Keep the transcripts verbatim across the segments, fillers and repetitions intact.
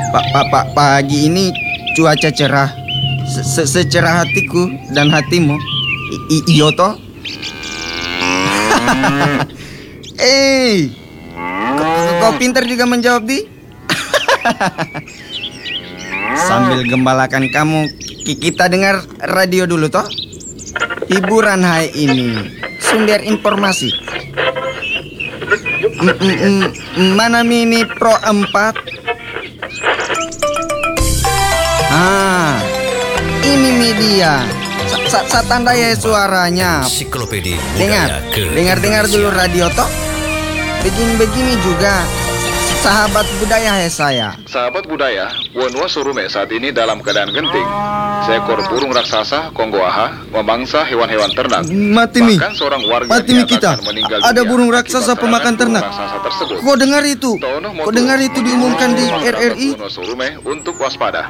Pak pak pak pagi ini cuaca cerah, Se- se- secerah hatiku dan hatimu. I- i- iyo toh? Eh, kau, kau pintar juga menjawab di. Sambil gembalakan kamu, ki- kita dengar radio dulu toh. Hiburan hari ini, sumber informasi. M- m- m- mana mini Pro empat? Ah, ini media. Sa- sa- tandai suaranya. Ensiklopedia Dengar, Budaya ke dengar-dengar dulu Indonesia. radio toh. Begini-begini juga. Sahabat budaya he saya. Sahabat budaya, Wonwa Surume saat ini dalam keadaan genting. Seekor burung raksasa Kongoaha memangsa hewan-hewan ternak. Mati mi. Bahkan seorang warga Mati mi kita. dinyatakan meninggal Ada dunia burung akibat raksasa serangan pemakan burung ternak. raksasa tersebut. Kau dengar itu? Tono Kau dengar itu diumumkan di R R I? Wonwa Surume untuk waspada.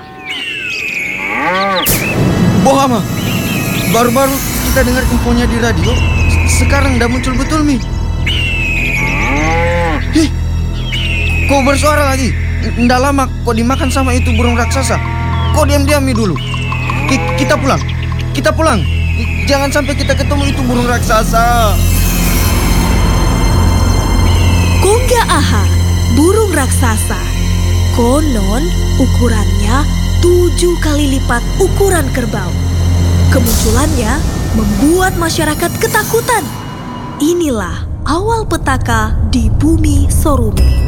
Bohama. Baru-baru kita dengar infonya di radio. Sekarang udah muncul betul mi. Hih, kau bersuara lagi. Nggak lama kau dimakan sama itu burung raksasa. Kau diam-diam mi dulu. Ki- kita pulang. Kita pulang. Jangan sampai kita ketemu itu burung raksasa. Kongga aha, burung raksasa. Konon ukurannya tujuh kali lipat ukuran kerbau. Kemunculannya membuat masyarakat ketakutan. Inilah awal petaka di bumi Sorume.